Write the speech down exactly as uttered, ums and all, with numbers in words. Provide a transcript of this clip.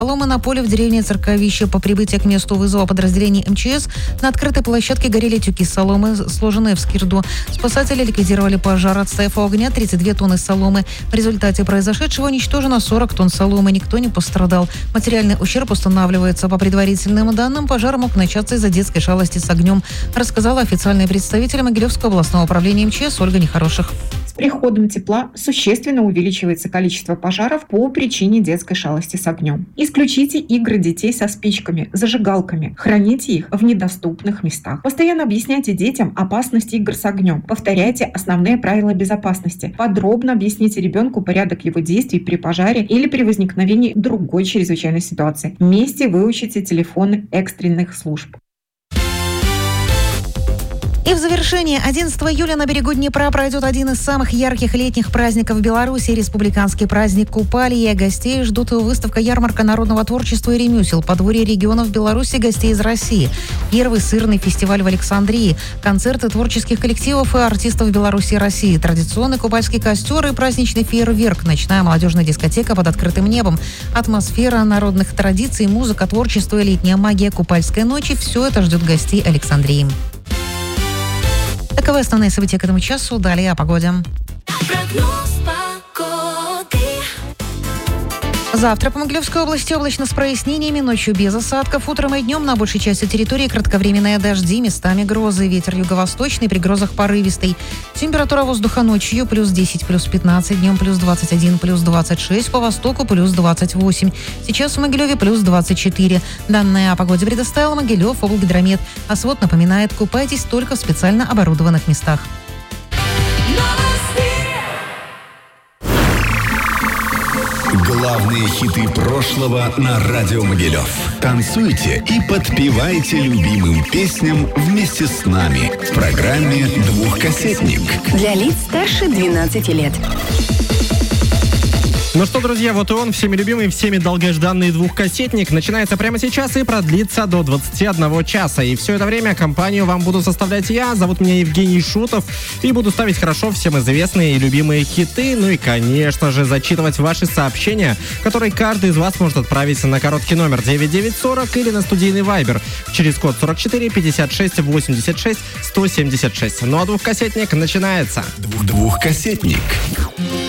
Соломы на поле в деревне Церковище. По прибытии к месту вызова подразделений эм че эс на открытой площадке горели тюки соломы, сложенные в скирду. Спасатели ликвидировали пожар, отстояв у огня тридцать две тонны соломы. В результате произошедшего уничтожено сорок тонн соломы. Никто не пострадал. Материальный ущерб устанавливается. По предварительным данным, пожар мог начаться из-за детской шалости с огнем, рассказала официальный представитель Могилевского областного управления эм че эс Ольга Нехороших. С приходом тепла существенно увеличивается количество пожаров по причине детской шалости с огнем. Исключите игры детей со спичками, зажигалками. Храните их в недоступных местах. Постоянно объясняйте детям опасность игр с огнем. Повторяйте основные правила безопасности. Подробно объясните ребенку порядок его действий при пожаре или при возникновении другой чрезвычайной ситуации. Вместе выучите телефоны экстренных служб. И в завершение, одиннадцатого июля на берегу Днепра пройдет один из самых ярких летних праздников в Беларуси – республиканский праздник Купалья. Гостей ждут выставка-ярмарка народного творчества и ремесел, подворье регионов Беларуси, гостей из России. Первый сырный фестиваль в Александрии, концерты творческих коллективов и артистов Беларуси и России, традиционный купальский костер и праздничный фейерверк, ночная молодежная дискотека под открытым небом, атмосфера народных традиций, музыка, творчество и летняя магия Купальской ночи – все это ждет гостей Александрии. Таковы основные события к этому часу. Далее о погоде. Завтра по Могилевской области облачно с прояснениями, ночью без осадков, утром и днем на большей части территории кратковременные дожди, местами грозы, ветер юго-восточный, при грозах порывистый. Температура воздуха ночью плюс десять, плюс пятнадцать, днем плюс двадцать один, плюс двадцать шесть, по востоку плюс двадцать восемь. Сейчас в Могилеве плюс двадцать четыре. Данные о погоде предоставил Могилев облгидромет. А свод напоминает, купайтесь только в специально оборудованных местах. Главные хиты прошлого на радио Могилев. Танцуйте и подпевайте любимым песням вместе с нами в программе «Двухкассетник». Для лиц старше двенадцати лет. Ну что, друзья, вот и он, всеми любимый, всеми долгожданный двухкассетник начинается прямо сейчас и продлится до двадцати одного часа. И все это время компанию вам буду составлять я. Зовут меня Евгений Шутов. И буду ставить хорошо всем известные и любимые хиты. Ну и, конечно же, зачитывать ваши сообщения, которые каждый из вас может отправить на короткий номер девять девять сорок или на студийный вайбер через код сорок четыре пятьдесят шесть восемьдесят шесть сто семьдесят шесть. Ну а двухкассетник начинается. Двухкассетник.